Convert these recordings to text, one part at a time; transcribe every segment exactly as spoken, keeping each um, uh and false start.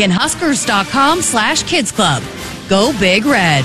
and Huskers.com slash Kids Club. Go Big Red.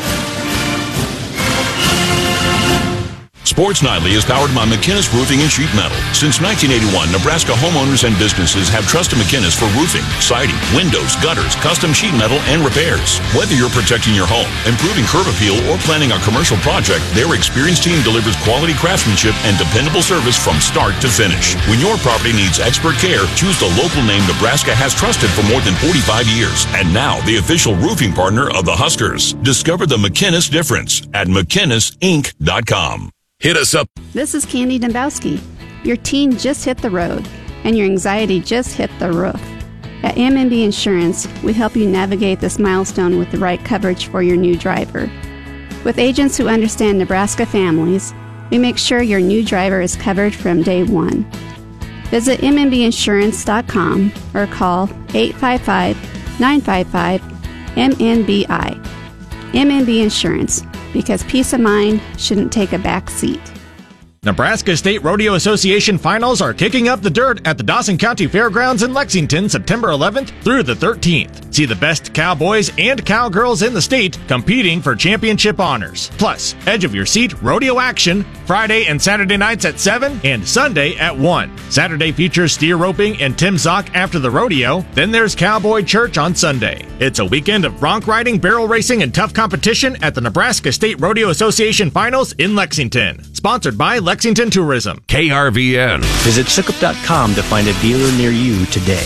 Sports Nightly is powered by McInnes Roofing and Sheet Metal. Since nineteen eighty-one, Nebraska homeowners and businesses have trusted McInnes for roofing, siding, windows, gutters, custom sheet metal, and repairs. Whether you're protecting your home, improving curb appeal, or planning a commercial project, their experienced team delivers quality craftsmanship and dependable service from start to finish. When your property needs expert care, choose the local name Nebraska has trusted for more than forty-five years. And now, the official roofing partner of the Huskers. Discover the McInnes difference at McInnes Inc dot com. Hit us up. This is Candy Dembowski. Your teen just hit the road, and your anxiety just hit the roof. At M and B Insurance, we help you navigate this milestone with the right coverage for your new driver. With agents who understand Nebraska families, we make sure your new driver is covered from day one. Visit M and B insurance dot com or call eight five five, nine five five, M N B I. M and B Insurance, because peace of mind shouldn't take a back seat. Nebraska State Rodeo Association finals are kicking up the dirt at the Dawson County Fairgrounds in Lexington September eleventh through the thirteenth. See the best cowboys and cowgirls in the state competing for championship honors. Plus, edge of your seat rodeo action Friday and Saturday nights at seven and Sunday at one. Saturday features steer roping and Tim Zock after the rodeo. Then there's Cowboy Church on Sunday. It's a weekend of bronc riding, barrel racing, and tough competition at the Nebraska State Rodeo Association finals in Lexington. Sponsored by Lexington Tourism. K R V N. Visit Sukup dot com to find a dealer near you today.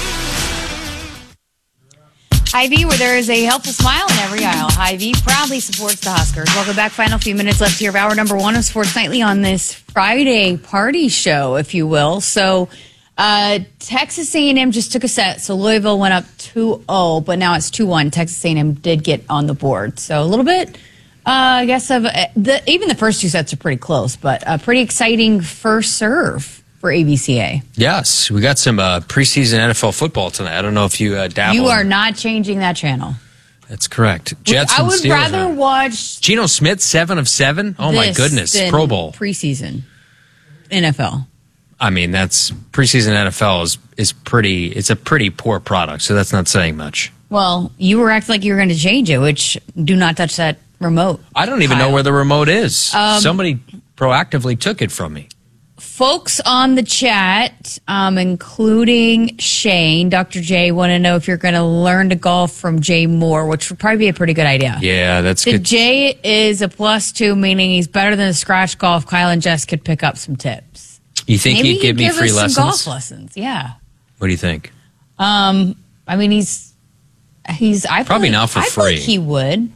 Hy-Vee, where there is a helpful smile in every aisle. Hy-Vee proudly supports the Huskers. Welcome back. Final few minutes left here of hour number one of Sports Nightly on this Friday party show, if you will. So uh, Texas A and M just took a set. So Louisville went up two oh, but now it's two one. Texas A and M did get on the board. So a little bit, uh, I guess, of uh, the even the first two sets are pretty close, but a pretty exciting first serve for A B C A. Yes, we got some uh, preseason N F L football tonight. I don't know if you uh, dabble. You are in... not changing that channel. That's correct. Jets I and would Steelers, rather man. watch Geno Smith, seven of seven. Oh my goodness, Pro Bowl preseason N F L. I mean, that's preseason N F L is is pretty. It's a pretty poor product, so that's not saying much. Well, you were acting like you were going to change it, which do not touch that remote. I don't even Kyle. know where the remote is. Um, Somebody proactively took it from me. Folks on the chat, um, including Shane, Doctor J, want to know if you're going to learn to golf from Jay Moore, which would probably be a pretty good idea. Yeah, that's the good. Jay is a plus two, meaning he's better than a scratch golf. Kyle and Jess could pick up some tips. You think Maybe he'd give me give free us lessons? Some golf lessons, yeah. What do you think? Um, I mean, he's he's I Probably feel like, not for I feel free. like he would.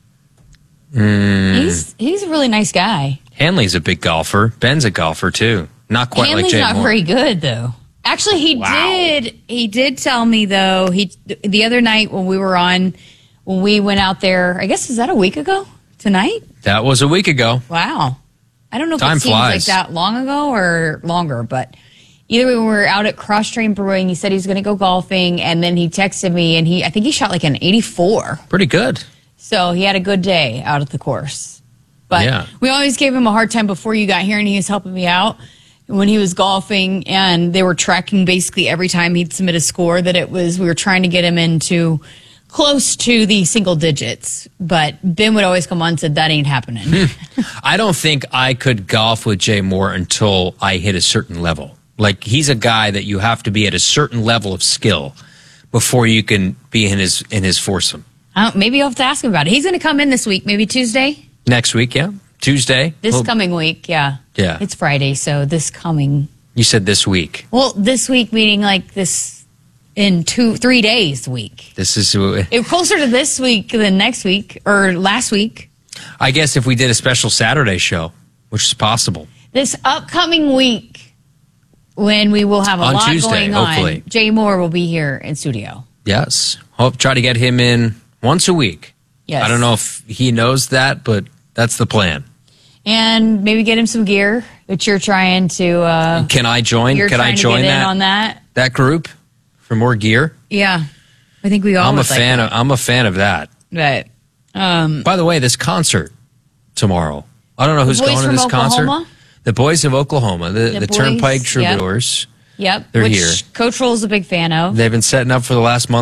Mm. He's he's a really nice guy. Hanley's a big golfer. Ben's a golfer too. Not quite Hanley's like Jay not Moore. very good though. Actually, he Wow. did. He did tell me though. He the other night when we were on, when we went out there. I guess is that a week ago tonight? That was a week ago. Wow. I don't know if Time it seems flies. like that long ago or longer, but either way, when we were out at Cross Train Brewing, he said he was going to go golfing, and then he texted me, and he I think he shot like an eighty-four. Pretty good. So he had a good day out at the course. But Yeah. we always gave him a hard time before you got here, and he was helping me out when he was golfing, and they were tracking basically every time he'd submit a score that it was, we were trying to get him into close to the single digits. But Ben would always come on and said, that ain't happening. I don't think I could golf with Jay Moore until I hit a certain level. Like, he's a guy that you have to be at a certain level of skill before you can be in his in his foursome. I don't, maybe you'll have to ask him about it. He's going to come in this week, maybe Tuesday? Next week, yeah. Tuesday. This Well, coming week, yeah. Yeah. It's Friday, so this coming. You said this week. Well, this week meaning like this in two, three days week. This is, It's closer to this week than next week or last week. I guess, if we did a special Saturday show, which is possible. This upcoming week, when we will have a On lot Tuesday, going on, hopefully. Jay Moore will be here in studio. Yes. Hope try to get him in once a week. Yes. I don't know if he knows that, but that's the plan. And maybe get him some gear that you're trying to. Uh, Can I join? you're Can I trying join to get that in on that? that group for more gear? Yeah, I think we all. I'm a would like fan that. of. I'm a fan of that. Right. Um, By the way, this concert tomorrow. I don't know who's Boys going to from this Oklahoma? concert. The Boys of Oklahoma, the, the, The boys, Turnpike yep. Troubadours. Yep. They're which here. Coach Roll's a big fan of. They've been setting up for the last month